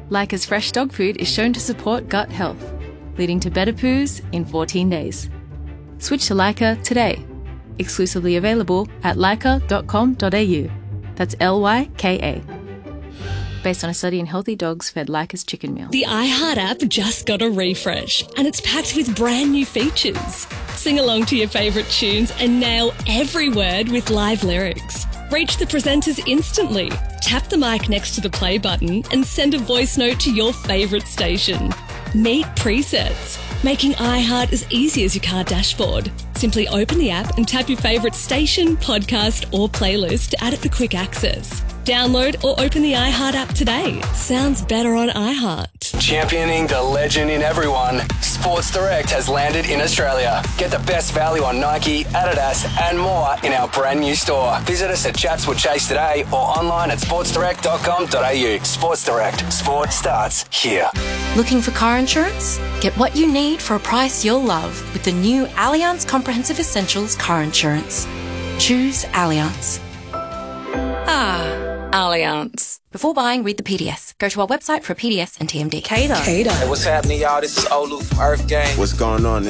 Leica's fresh dog food is shown to support gut health, leading to better poos in 14 days. Switch to Leica today. Exclusively available at leica.com.au. That's Lyka. Based on a study in healthy dogs fed Leica's chicken meal. The iHeart app just got a refresh and it's packed with brand new features. Sing along to your favourite tunes and nail every word with live lyrics. Reach the presenters instantly. Tap the mic next to the play button and send a voice note to your favourite station. Meet presets, making iHeart as easy as your car dashboard. Simply open the app and tap your favourite station, podcast or playlist to add it for quick access. Download or open the iHeart app today. Sounds better on iHeart. Championing the legend in everyone, Sports Direct has landed in Australia. Get the best value on Nike, Adidas and more in our brand new store. Visit us at Chatswood Chase today or online at sportsdirect.com.au. Sports Direct. Sport starts here. Looking for car insurance? Get what you need for a price you'll love with the new Allianz Comprehensive Essentials car insurance. Choose Allianz. Allianz. Before buying, read the PDS. Go to our website for a PDS and TMD. Hey, what's happening, y'all? This is Olu from Earth Gang. What's going on?